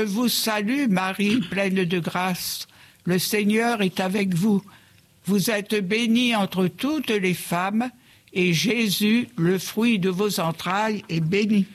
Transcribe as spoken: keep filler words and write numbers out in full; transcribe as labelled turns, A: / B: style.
A: Je vous salue Marie, pleine de grâce. Le Seigneur est avec vous. Vous êtes bénie entre toutes les femmes, et Jésus, le fruit de vos entrailles, est béni.